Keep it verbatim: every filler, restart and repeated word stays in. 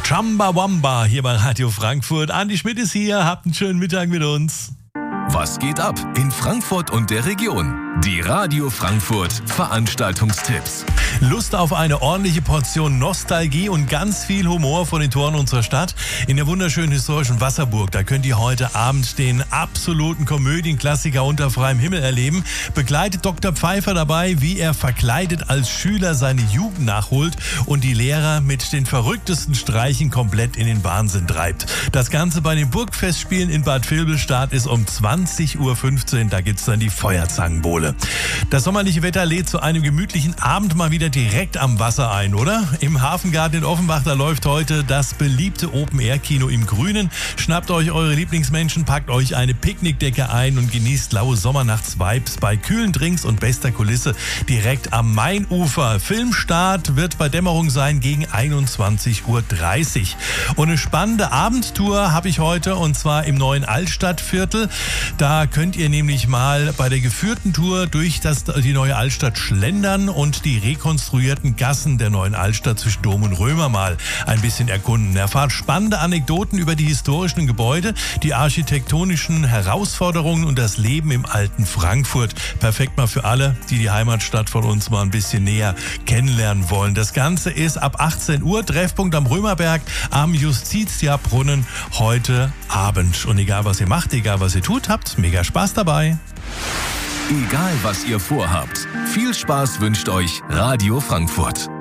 Chumbawamba hier bei Radio Frankfurt. Andi Schmidt ist hier, habt einen schönen Mittag mit uns. Was geht ab in Frankfurt und der Region? Die Radio Frankfurt Veranstaltungstipps. Lust auf eine ordentliche Portion Nostalgie und ganz viel Humor vor den Toren unserer Stadt? In der wunderschönen historischen Wasserburg, da könnt ihr heute Abend den absoluten Komödienklassiker Unter freiem Himmel erleben. Begleitet Doktor Pfeiffer dabei, wie er verkleidet als Schüler seine Jugend nachholt und die Lehrer mit den verrücktesten Streichen komplett in den Wahnsinn treibt. Das Ganze bei den Burgfestspielen in Bad Vilbel. Start ist um zwanzig Uhr fünfzehn, da gibt's dann die Feuerzangenbowle. Das sommerliche Wetter lädt zu einem gemütlichen Abend mal wieder direkt am Wasser ein, oder? Im Hafengarten in Offenbach, da läuft heute das beliebte Open-Air-Kino im Grünen. Schnappt euch eure Lieblingsmenschen, packt euch eine Picknickdecke ein und genießt laue Sommernachts-Vibes bei kühlen Drinks und bester Kulisse direkt am Mainufer. Filmstart wird bei Dämmerung sein gegen einundzwanzig Uhr dreißig. Und eine spannende Abendtour habe ich heute, und zwar im neuen Altstadtviertel. Da könnt ihr nämlich mal bei der geführten Tour durch das, die neue Altstadt schlendern und die rekonstruierten Gassen der neuen Altstadt zwischen Dom und Römer mal ein bisschen erkunden. Erfahrt spannende Anekdoten über die historischen Gebäude, die architektonischen Herausforderungen und das Leben im alten Frankfurt. Perfekt mal für alle, die die Heimatstadt von uns mal ein bisschen näher kennenlernen wollen. Das Ganze ist ab achtzehn Uhr, Treffpunkt am Römerberg am Justitia-Brunnen heute Abend. Und egal was ihr macht, egal was ihr tut, habt mega Spaß dabei. Egal was ihr vorhabt, viel Spaß wünscht euch Radio Frankfurt.